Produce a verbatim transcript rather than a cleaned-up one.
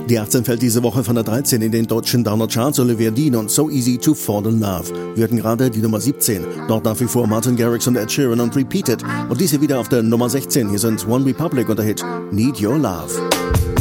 Die achtzehn fällt diese Woche von der dreizehn in den deutschen Downer Charts. Olivia Dean und So Easy to Fall in Love. Wir hatten gerade die Nummer siebzehn. Dort nach wie vor Martin Garrix und Ed Sheeran und Repeated. Und diese wieder auf der Nummer sechzehn. Hier sind One Republic und der Hit Need Your Love.